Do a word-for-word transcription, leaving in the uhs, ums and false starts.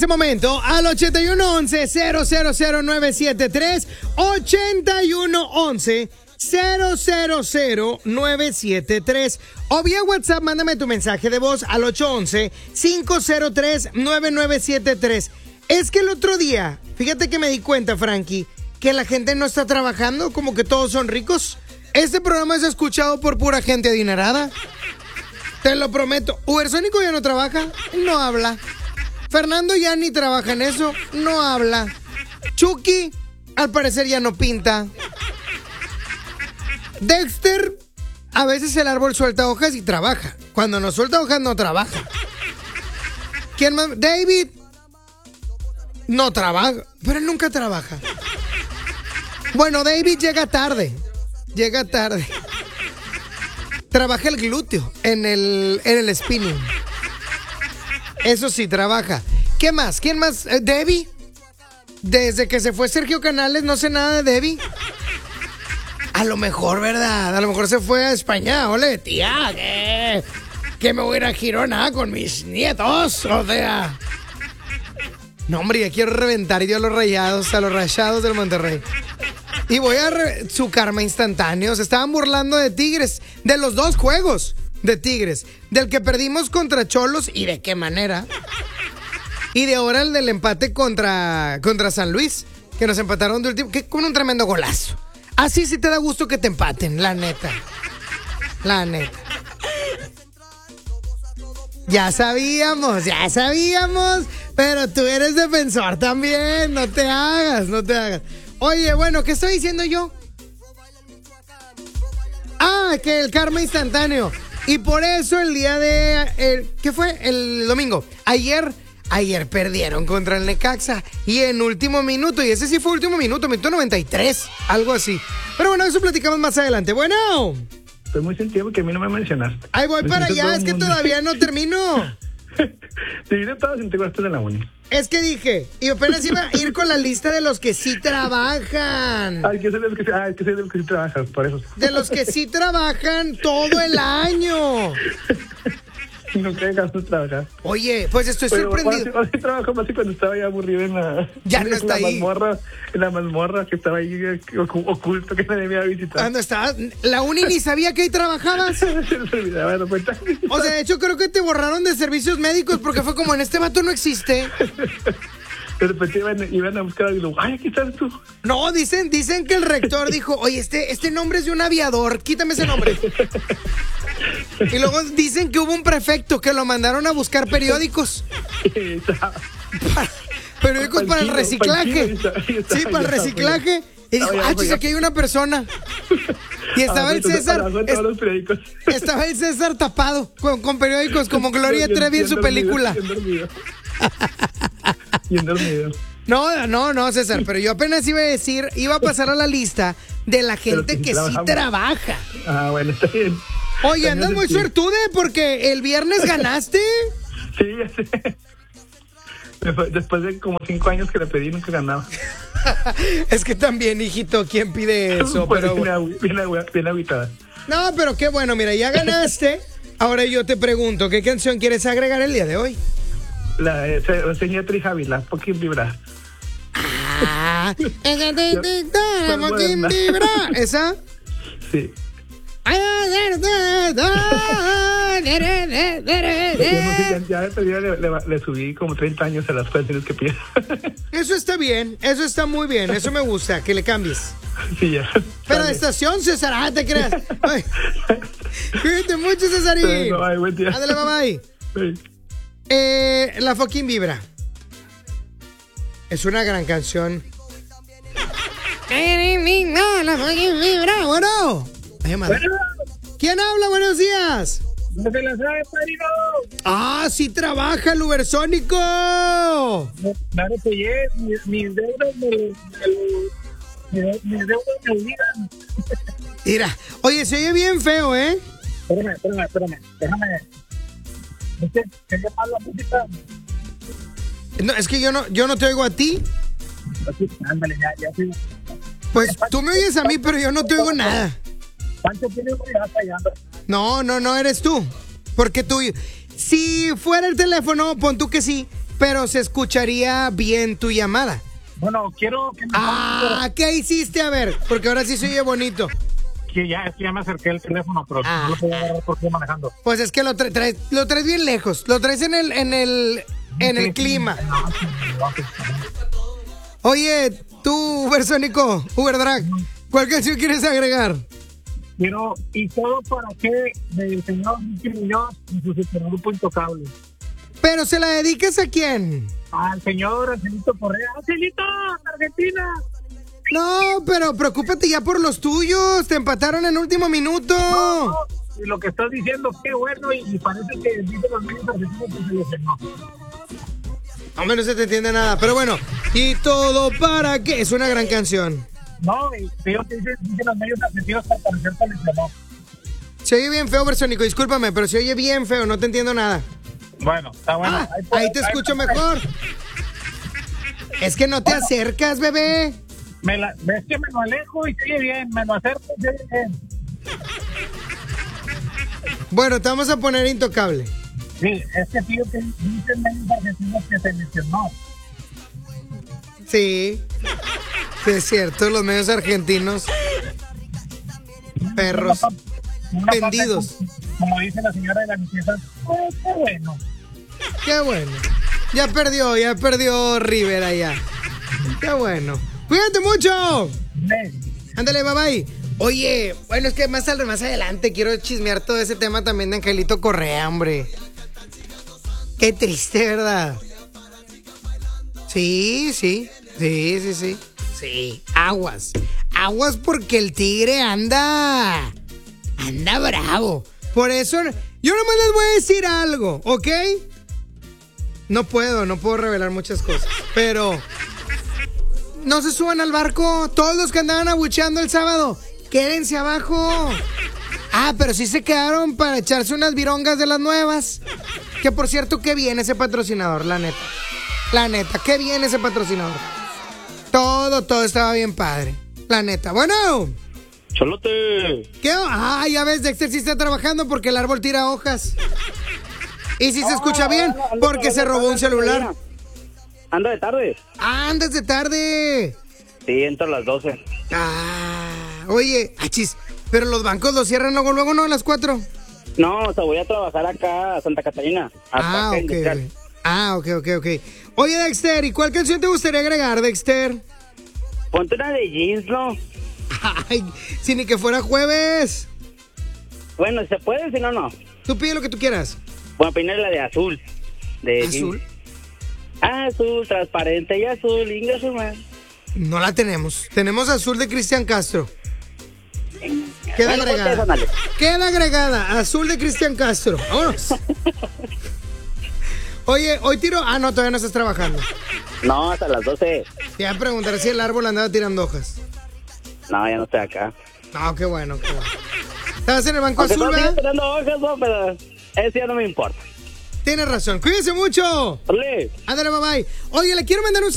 este momento al ochenta y uno once cero cero cero nueve siete tres, ochenta y uno once cero cero cero nueve siete tres, o vía WhatsApp mándame tu mensaje de voz al ocho once cinco cero tres nueve nueve siete tres. Es que el otro día, fíjate que me di cuenta, Frankie, que la gente no está trabajando, como que todos son ricos. Este programa es escuchado por pura gente adinerada. Te lo prometo. Ubersónico ya no trabaja, no habla. Fernando ya ni trabaja en eso, no habla. Chucky, al parecer ya no pinta. Dexter, a veces el árbol suelta hojas y trabaja. Cuando no suelta hojas, no trabaja. ¿Quién más? David, no trabaja, pero él nunca trabaja. Bueno, David llega tarde. Llega tarde. Trabaja el glúteo en el, en el spinning. Eso sí, trabaja. ¿Qué más? ¿Quién más? ¿Eh, ¿Debbie? Desde que se fue Sergio Canales no sé nada de Debbie. A lo mejor, ¿verdad? A lo mejor se fue a España. Ole, tía, que, que me voy a ir a Girona con mis nietos. O sea... No, hombre, ya quiero reventar yo a los rayados, a los rayados del Monterrey. Y voy a... Re... Su karma instantáneo. Se estaban burlando de Tigres. De los dos juegos de Tigres. Del que perdimos contra Cholos y de qué manera. Y de ahora el del empate contra, contra San Luis. Que nos empataron de último. Que con un tremendo golazo. Así sí te da gusto que te empaten, la neta. La neta. Ya sabíamos, ya sabíamos. Pero tú eres defensor también. No te hagas, no te hagas. Oye, bueno, ¿qué estoy diciendo yo? Ah, que el karma instantáneo. Y por eso el día de... El, ¿Qué fue? El domingo. Ayer... Ayer perdieron contra el Necaxa. Y en último minuto. Y ese sí fue último minuto. Minuto noventa y tres. Algo así. Pero bueno, eso platicamos más adelante. Bueno. Estoy muy sentido porque a mí no me mencionaste. Ahí voy me para allá. Es que mundo. Todavía no termino. Te diré todas las integraste de la uni. Es que dije, y apenas iba a ir con la lista de los que sí trabajan. Ay, que soy de los que, ay, que soy de los que sí trabajan, por eso. De los que sí trabajan todo el año. Nunca dejaste de trabajar. Oye, pues estoy Pero sorprendido. Ahora sí, sí trabajo más que cuando estaba ya aburrido en la... Ya no en está la ahí. Mazmorra, en la mazmorra que estaba ahí oculto, que nadie me iba a visitar. Cuando estabas... La uni ni sabía que ahí trabajabas. Se me olvidaba, no cuenta. O sea, de hecho creo que te borraron de servicios médicos porque fue como, en este vato no existe. De repente iban, iban a buscar y digo, ay, aquí estás tú. No, dicen, dicen que el rector dijo, oye, este, este nombre es de un aviador, quítame ese nombre. Y luego dicen que hubo un prefecto que lo mandaron a buscar periódicos. Para, periódicos para el reciclaje. Sí, para el reciclaje. Y dijo, ah, chis, aquí hay una persona. Y estaba el César. Estaba el César tapado con, con periódicos como Gloria Trevi en su película. Bien dormido. Bien dormido. No, no, no, César, pero yo apenas iba a decir, iba a pasar a la lista de la gente que, que sí trabaja. Ah, bueno, está bien. Oye, andas muy suertude porque el viernes ganaste. Sí, ya sé. Después de como cinco años que le pedí, nunca ganaba. Es que también, hijito, ¿quién pide eso? Pues pero bien, bien, bien aguitada. No, pero qué bueno, mira, ya ganaste. Ahora yo te pregunto, ¿qué canción quieres agregar el día de hoy? La señora Trijavi, la Poquín Vibra. Ah, esa te Poquín Vibra. ¿Esa? Sí. Ya, ya, ya le, le, le subí como treinta años a las canciones que pido. Eso está bien, eso está muy bien, eso me gusta, que le cambies. Sí, ya. Pero de estación, César, ah, te creas. Ay. Cuídate mucho, Cesarín. No, ay, buen día. Ándale, mamá. Sí. Eh, la fucking vibra. Es una gran canción. La fucking vibra, bueno. Ay, bueno. ¿Quién habla? Buenos días. No se la sabe, padrino. Ah, sí trabaja el Ubersónico. Claro que yes, mis, mis deudas me, me, mis deudas me olvidan. Mira, oye, se oye bien feo, ¿eh? Espérame, espérame, espérame, déjame. ¿Qué qué llamar la música? No, es que yo no, yo no te oigo a ti. Así, ándale, ya, ya sí. Pues tú me oyes a mí, pero yo no te oigo nada. Pancho tiene un fallando. No, no, no eres tú. Porque tú, si fuera el teléfono, pon tú que sí, pero se escucharía bien tu llamada. Bueno, quiero que me... Ah, ¿qué hiciste? A ver, porque ahora sí se oye bonito. Que ya, es que ya me acerqué el teléfono, pero Ah. no lo puedo agarrar porque estoy manejando. Pues es que lo, tra- traes, lo traes bien lejos, lo traes en el, en el, en el clima. Oye, tú, Ubersónico, Uberdrag, ¿cuál canción quieres agregar? Quiero, ¿y todo para qué? Del señor Nicky Muñoz y su supergrupo Intocable. Pero ¿se la dedicas a quién? Al señor Angelito Correa. ¡Angelito, Argentina! No, pero preocúpate ya por los tuyos, te empataron en último minuto. No, y lo que estás diciendo, qué bueno, y, y parece que dice los medios argentinos que se les enojó. Hombre, no se te entiende nada, pero bueno. ¿Y todo para qué? Es una gran canción. No, y creo que dicen, dicen los medios argentinos que al parecer se les enojó. Se oye bien feo, Bersónico, discúlpame, pero se oye bien feo, no te entiendo nada. Bueno, está bueno. Ah, ahí te escucho mejor. Es que no te acercas, bebé. Me la, ves que me lo alejo y sigue bien, me lo acerco y sigue bien. Bueno, te vamos a poner Intocable. Sí, es que tío, que dicen medios argentinos que se lesionó. Sí. Sí, es cierto, los medios argentinos. Perros. Una parte, vendidos. Como dice la señora de la limpieza, oh, qué bueno. Qué bueno. Ya perdió, ya perdió River allá. Qué bueno. Cuídate mucho. Ándale, bye bye. Oye, bueno, es que más, al, más adelante quiero chismear todo ese tema también de Angelito Correa, hombre. Qué triste, ¿verdad? Sí, sí, sí, sí, sí. Sí, aguas. Aguas porque el tigre anda... Anda bravo. Por eso, yo nomás les voy a decir algo, ¿ok? No puedo, no puedo revelar muchas cosas. Pero no se suban al barco. Todos los que andaban abucheando el sábado, quédense abajo. Ah, pero sí se quedaron para echarse unas virongas de las nuevas. Que por cierto, qué bien ese patrocinador, la neta. La neta, qué bien ese patrocinador. Todo, todo estaba bien padre. La neta. Bueno. ¡Cholote! ¿Qué? Ah, ya ves, Dexter sí está trabajando porque el árbol tira hojas. Y si se escucha bien, porque se robó un celular. Anda de tarde. Ah, andas de tarde. Sí, entro a las doce. Ah, oye, achis, pero los bancos los cierran luego, luego, ¿no? A las cuatro. No, o sea, voy a trabajar acá a Santa Catarina. Ah, ok. Ah, ok, ok, ok. Oye, Dexter, ¿y cuál canción te gustaría agregar, Dexter? Ponte una de jeans, ¿no? Ay, si ni que fuera jueves. Bueno, si se puede, si no, no. Tú pide lo que tú quieras. Voy a poner la de azul. De ¿Azul? jeans. Azul, transparente y azul, inga man. No la tenemos. Tenemos Azul de Cristian Castro. Queda Bueno, agregada. ponte esa, dale. Queda agregada. Azul de Cristian Castro. Vámonos. Oye, hoy tiro... Ah, no, todavía no estás trabajando. No, hasta las doce. Te iba a preguntar si el árbol andaba tirando hojas. No, ya no estoy acá. No, qué bueno, qué bueno. ¿Estabas en el banco Aunque azul, no sigo verdad? tirando hojas, no, pero eso ya no me importa. Tienes razón. Cuídense mucho. Dale. Ándale, bye bye. Oye, le quiero mandar un